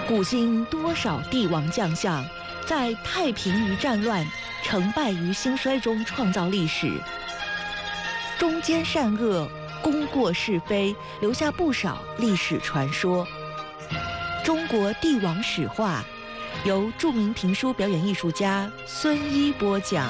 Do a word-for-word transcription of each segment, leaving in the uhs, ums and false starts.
古今多少帝王将相，在太平于战乱、成败于兴衰中创造历史，忠奸善恶、功过是非，留下不少历史传说。中国帝王史话，由著名评书表演艺术家孙一播讲。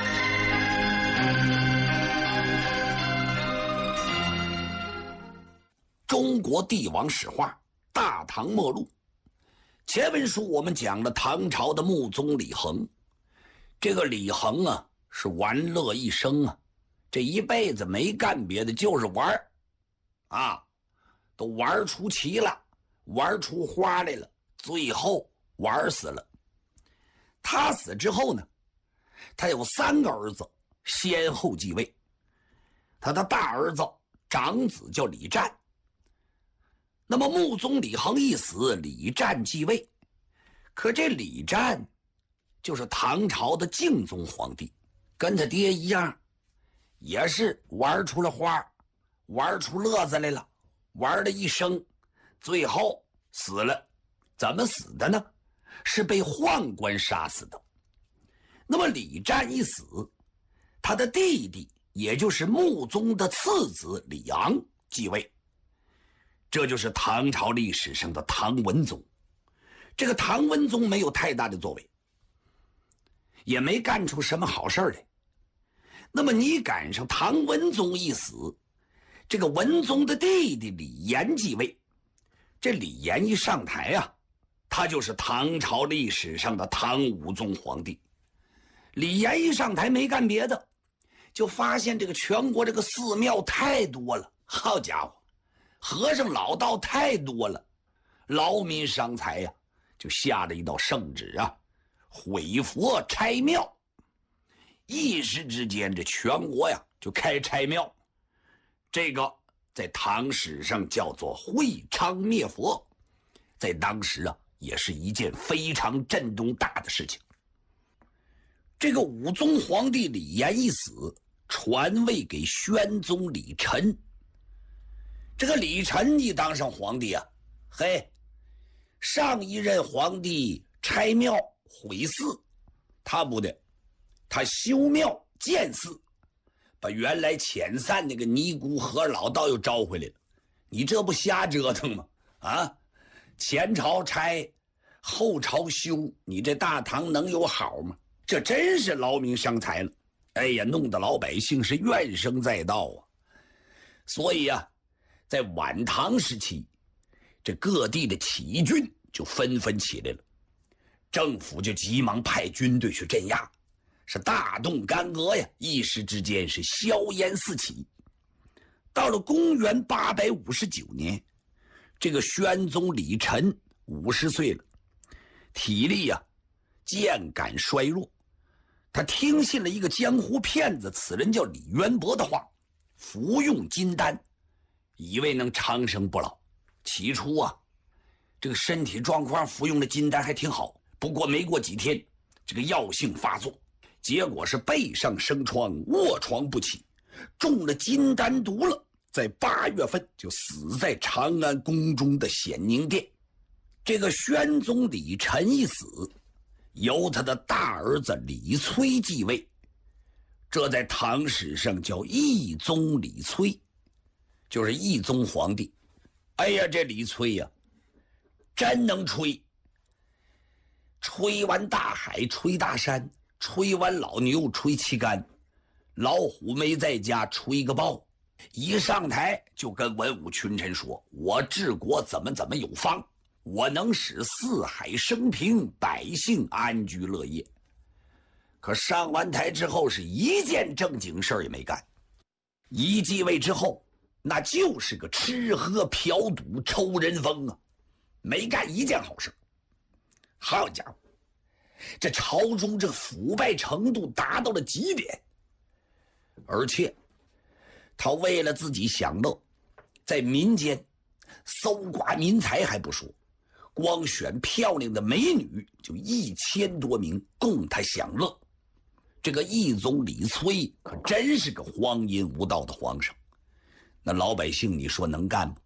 中国帝王史话，大唐末路。前文书我们讲了唐朝的穆宗李恒，这个李恒啊是玩乐一生啊，这一辈子没干别的，就是玩啊，都玩出奇了，玩出花来了，最后玩死了。他死之后呢，他有三个儿子先后继位。他的大儿子长子叫李湛，那么穆宗李恒一死，李湛继位。可这李湛就是唐朝的敬宗皇帝，跟他爹一样，也是玩出了花，玩出乐子来了，玩了一生，最后死了。怎么死的呢？是被宦官杀死的。那么李湛一死，他的弟弟也就是穆宗的次子李昂继位，这就是唐朝历史上的唐文宗。这个唐文宗没有太大的作为，也没干出什么好事来。那么你赶上唐文宗一死，这个文宗的弟弟李炎继位。这李炎一上台啊，他就是唐朝历史上的唐武宗皇帝。李炎一上台没干别的，就发现这个全国这个寺庙太多了，好家伙，和尚老道太多了，劳民伤财呀、啊，就下了一道圣旨啊，毁佛拆庙。一时之间这全国呀就开拆庙，这个在唐史上叫做会昌灭佛，在当时啊也是一件非常震动大的事情。这个武宗皇帝李炎一死，传位给宣宗李忱。这个李忱一当上皇帝啊，嘿，上一任皇帝拆庙毁寺，他不的，他修庙建寺，把原来遣散那个尼姑和老道又招回来了。你这不瞎折腾吗？啊，前朝拆，后朝修，你这大唐能有好吗？这真是劳民伤财了。哎呀，弄得老百姓是怨声载道啊。所以啊，在晚唐时期，这各地的起义军就纷纷起来了，政府就急忙派军队去镇压，是大动干戈呀，一时之间是硝烟四起。到了公元八百五十九年，这个宣宗李忱五十岁了，体力呀、啊、渐感衰弱。他听信了一个江湖骗子，此人叫李渊博的话，服用金丹，以为能长生不老。起初啊，这个身体状况服用的金丹还挺好，不过没过几天，这个药性发作，结果是背上生疮，卧床不起，中了金丹毒了。在八月份就死在长安宫中的显宁殿。这个宣宗李忱一死，由他的大儿子李崔继位，这在唐史上叫懿宗李崔，就是懿宗皇帝。哎呀，这李崔呀、啊，真能吹，吹完大海，吹大山，吹完老牛，吹旗杆，老虎没在家，吹个豹。一上台就跟文武群臣说，我治国怎么怎么有方，我能使四海升平，百姓安居乐业。可上完台之后是一件正经事儿也没干。一继位之后，那就是个吃喝嫖赌抽人风啊，没干一件好事。好家伙，这朝中这腐败程度达到了极点。而且他为了自己享乐，在民间搜刮民财还不说，光选漂亮的美女就一千多名供他享乐。这个懿宗李崔可真是个荒淫无道的皇上，那老百姓你说能干吗？